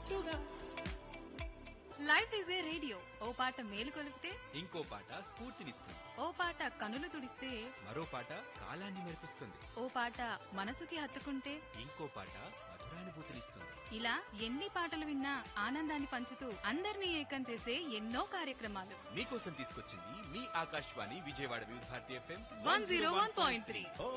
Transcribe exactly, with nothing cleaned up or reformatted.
గుట్టుగా. Life is a radio, ఓ పాట మేలు కొలిపితే ఇంకో పాట స్ఫూర్తినిస్తుంది. ఓ పాట కనులు తుడిస్తే మరో పాట కాలాన్ని మెరిపిస్తుంది. ఓ పాట మనసుకి హత్తుకుంటే ఇంకో పాట మధురానుభూతినిస్తుంది. ఇలా ఎన్ని పాటలు విన్నా ఆనందాన్ని పంచుతూ అందరినీ ఏకం చేసే ఎన్నో కార్యక్రమాలు మీకోసం తీసుకొచ్చింది మీ ఆకాశవాణి విజయవాడ వివిధ Bharati FM one zero one point three.